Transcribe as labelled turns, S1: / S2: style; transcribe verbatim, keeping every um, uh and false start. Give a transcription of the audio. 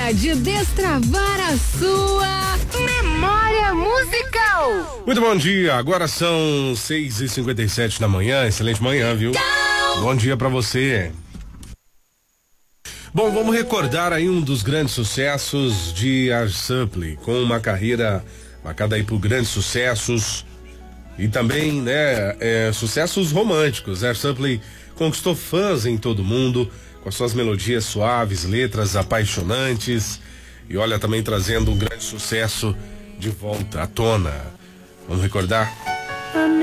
S1: hora de destravar a sua memória musical.
S2: Muito bom dia, agora são seis e cinquenta e sete da manhã, excelente manhã, viu? Tchau. Bom dia pra você. Bom, vamos recordar aí um dos grandes sucessos de Ars Supply, com uma carreira marcada aí por grandes sucessos e também, né, é, sucessos românticos. Ars Supply conquistou fãs em todo mundo, com as suas melodias suaves, letras apaixonantes e olha, também trazendo um grande sucesso de volta à tona. Vamos recordar?